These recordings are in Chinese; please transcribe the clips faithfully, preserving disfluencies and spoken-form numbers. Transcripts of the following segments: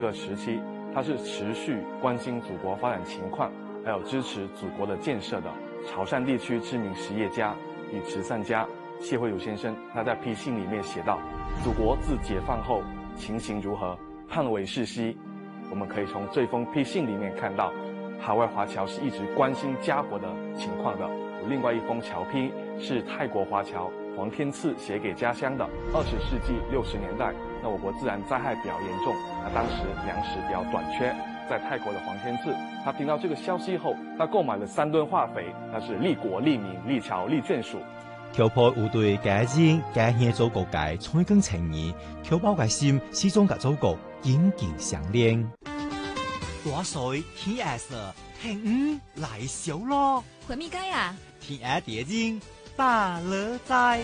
这个时期，他是持续关心祖国发展情况，还有支持祖国的建设的潮汕地区知名实业家与慈善家谢慧茹先生，他在批信里面写道：祖国自解放后情形如何，盼为世袭。我们可以从这封批信里面看到，海外华侨是一直关心家国的情况的。有另外一封侨批是泰国华侨黄天赐写给家乡的。二十世纪六十年代，那我国自然灾害比较严重，那当时粮食比较短缺。在泰国的黄天赐，他听到这个消息后，他购买了三吨化肥，那是利国利民利侨利眷属。 侨胞有对家人家乡祖国嘅彩更情誼，侨胞嘅心始終甲祖國緊緊相連。大水天下色，天雨來小咯。 回咪街啊？ 天下地人大樂在。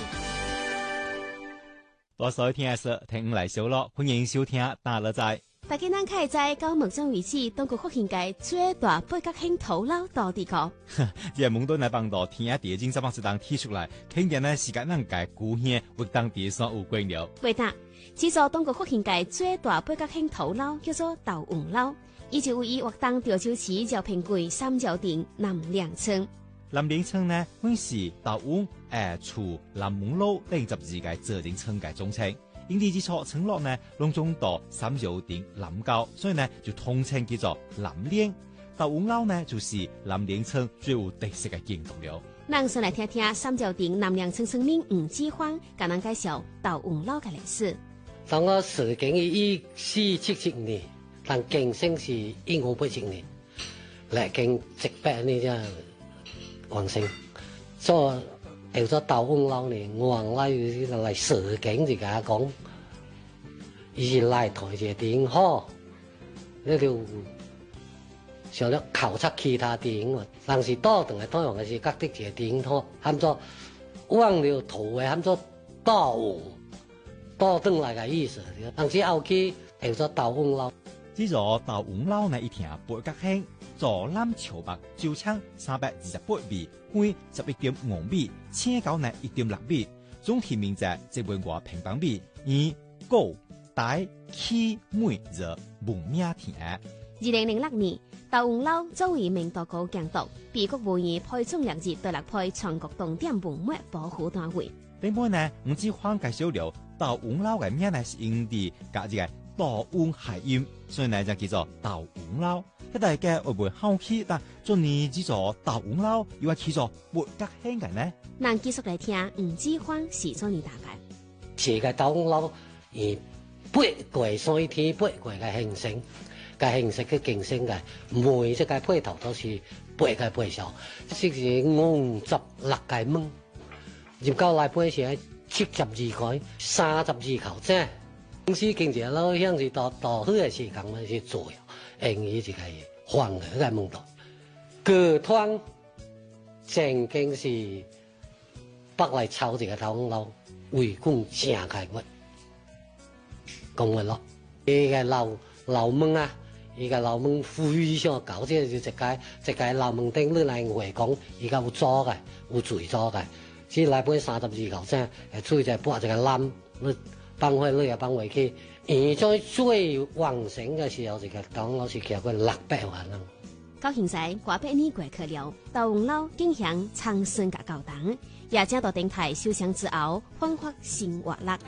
大水天下色，天雨來小咯。歡迎收聽大樂在。 大家咱可以在到目前為止，當局福建界最大八角興土樓到地個。 這個門墩來幫到天下地人怎麼是當提出來，肯定呢時間咱界古縣活當地上有貴了。 對的，此座當局福建界最大八角興土樓叫做豆黃樓，以前為活當潮州市饒平貴三角頂南兩村。 南兩村呢，本是豆黃誒厝南門路第十二屆責任村嘅總稱。因地之錯村落呢，攏總到三角頂南郊，所以呢就統稱叫做南嶺。豆黃樓呢就是南嶺村最有特色嘅景觀了。 咱先來聽聽三角頂南嶺村村民吳志芳甲咱介紹豆黃樓嘅歷史。 當我始建於一四七七年，但建成是一五八七年，嚟建一百年就完成。所以有咗豆黃樓呢，我來嚟始建就甲講，伊是來台一個點好，呢條想了考察其他點，但是多等係多用嘅是各啲一個點好，喊做忘了圖嘅喊做豆黃。多轉來嘅意思，但是後期有咗豆黃樓。 呢座豆黃樓呢一聽八角興，左南朝北，周長三百二十八米，寬十一點五米，車高呢一點六米，總體面積一萬多平方米，以高大氣美熱聞名天下。 二零零六年，豆黃樓作為明道高監督，被國務院派總列入第六批全國重點文物保護單位。 另外呢，吳志芳介紹了豆黃樓嘅名呢是因地加一個豆黃諧音，所以呢就叫做豆黃樓。一大家會唔會好奇？但做呢只座豆黃樓又係叫做八角興嘅呢？ 咱繼續來聽吳志芳是做呢大概。 這個豆黃樓以八季三天八季嘅形成，嘅形成嘅競爭嘅每一個配頭都是八個配數，即是五十六個門。入到來本時七十二個、三十二口啫。公司經濟老鄉是到到好嘅時間咪是做，因為這個黃嘅嘅門道，各團正經是北來炒這個豆黃樓，為公正開物，講嘅咯。依個老老門啊，依個老門非常高，即係就一個一個老門頂你來回講，依個有座嘅，有水座嘅。只來本三十二口啫，誒，出就撥一個籃，你放開你又放回去。而在最旺盛嘅時候，這個豆黃樓是叫佢六百萬人。 到現在，過百年過去了，豆黃樓景象長盛甲高檔，也正到電台受傷之後，煥發新活力。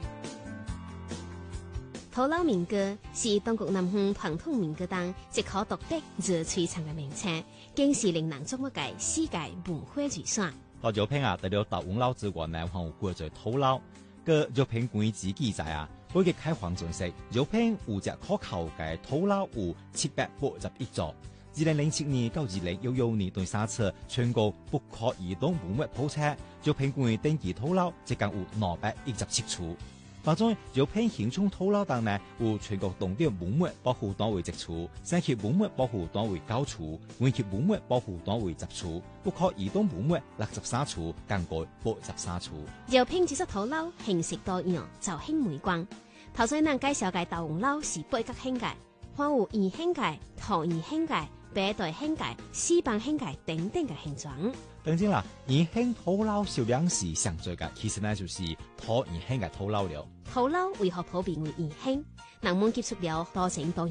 土樓民歌是當局南方傳統民歌當一可獨特而璀璨嘅名稱，更是令人矚目嘅世界文化遺產。 到饒平啊，除了豆黃樓之外呢，還有過做土樓。個饒平縣志記載啊，每個開荒盡息，饒平有隻可靠嘅土樓有七百八十一座。二零零七年到二零一六年第三次全國不可移動文物普查，饒平縣登記土樓即共有兩百一十七處。當中饒平現存土樓當呢，有全國重點文物保護單位一處，省級文物保護單位九處，縣級文物保護單位十處，不可移動文物六十三處，更改八十三處。 饒平這座土樓形式多樣，造型美觀。頭先咱介紹嘅豆黃樓是八角興界，還有圓興界、橢圓興界、白帶興界、四方興界等等嘅形狀。 當然啦，圓興土樓銷量是上最嘅，其實呢就是橢圓興嘅土樓了。 土樓為何普遍為圓興？ 人們接觸了多層多樣